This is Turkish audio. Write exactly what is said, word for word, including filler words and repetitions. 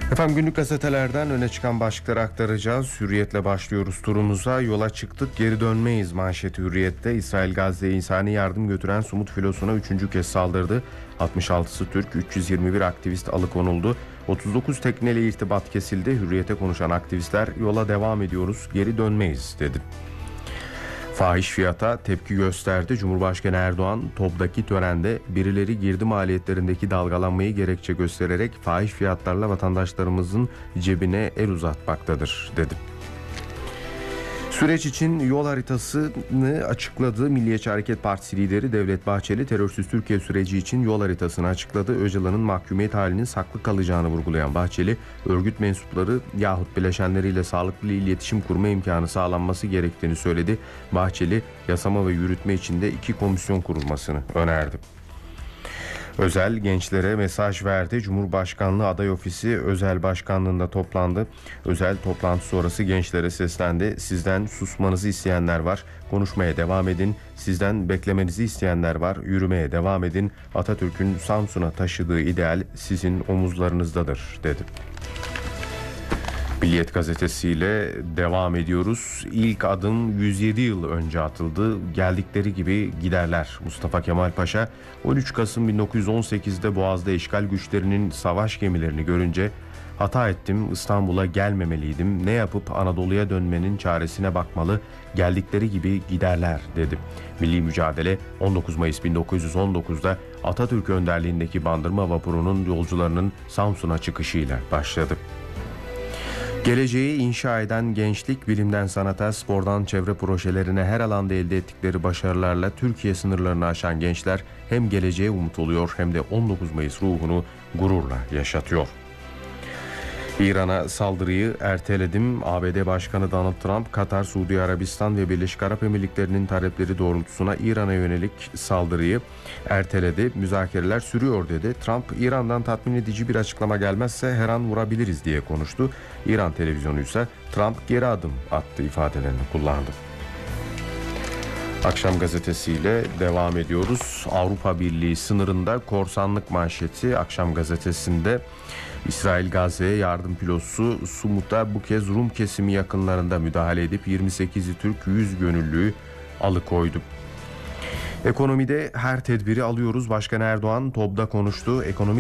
Efendim günlük gazetelerden öne çıkan başlıkları aktaracağız. Hürriyetle başlıyoruz turumuza. Yola çıktık, geri dönmeyiz manşeti Hürriyet'te. İsrail Gazze'ye insani yardım götüren Sumut filosuna üçüncü kez saldırdı. altmış altısı Türk, üç yüz yirmi bir aktivist alıkonuldu. otuz dokuz tekneyle irtibat kesildi. Hürriyet'e konuşan aktivistler yola devam ediyoruz, geri dönmeyiz dedi. Fahiş fiyata tepki gösterdi. Cumhurbaşkanı Erdoğan TOB'daki törende birileri girdi maliyetlerindeki dalgalanmayı gerekçe göstererek fahiş fiyatlarla vatandaşlarımızın cebine el uzatmaktadır dedi. Süreç için yol haritasını açıkladı. Milliyetçi Hareket Partisi lideri Devlet Bahçeli terörsüz Türkiye süreci için yol haritasını açıkladı. Öcalan'ın mahkumiyet halinin saklı kalacağını vurgulayan Bahçeli, örgüt mensupları yahut bileşenleriyle sağlıklı iletişim kurma imkanı sağlanması gerektiğini söyledi. Bahçeli, yasama ve yürütme için de iki komisyon kurulmasını önerdi. Özel gençlere mesaj verdi. Cumhurbaşkanlığı Aday Ofisi Özel Başkanlığı'nda toplandı. Özel toplantı sonrası gençlere seslendi. Sizden susmanızı isteyenler var, konuşmaya devam edin. Sizden beklemenizi isteyenler var, yürümeye devam edin. Atatürk'ün Samsun'a taşıdığı ideal sizin omuzlarınızdadır dedi. Milliyet gazetesiyle devam ediyoruz. İlk adım yüz yedi yıl önce atıldı. Geldikleri gibi giderler. Mustafa Kemal Paşa on üç Kasım bin dokuz yüz on sekiz'de Boğaz'da işgal güçlerinin savaş gemilerini görünce hata ettim, İstanbul'a gelmemeliydim. Ne yapıp Anadolu'ya dönmenin çaresine bakmalı. Geldikleri gibi giderler dedi. Milli mücadele on dokuz Mayıs bin dokuz yüz on dokuz'da Atatürk önderliğindeki Bandırma vapurunun yolcularının Samsun'a çıkışıyla başladı. Geleceği inşa eden gençlik, bilimden sanata, spordan çevre projelerine her alanda elde ettikleri başarılarla Türkiye sınırlarını aşan gençler hem geleceğe umut oluyor hem de on dokuz Mayıs ruhunu gururla yaşatıyor. İran'a saldırıyı erteledim. A B D Başkanı Donald Trump, Katar, Suudi Arabistan ve Birleşik Arap Emirlikleri'nin talepleri doğrultusuna İran'a yönelik saldırıyı erteledi. Müzakereler sürüyor dedi. Trump, İran'dan tatmin edici bir açıklama gelmezse her an vurabiliriz diye konuştu. İran televizyonu ise Trump geri adım attı ifadelerini kullandı. Akşam gazetesiyle devam ediyoruz. Avrupa Birliği sınırında korsanlık manşeti Akşam gazetesinde. İsrail Gazze'ye yardım pilosu Sumut'a bu kez Rum kesimi yakınlarında müdahale edip yirmi sekizi Türk, yüz gönüllüyü alıkoydu. Ekonomide her tedbiri alıyoruz. Başkan Erdoğan TOB'da konuştu. Ekonomik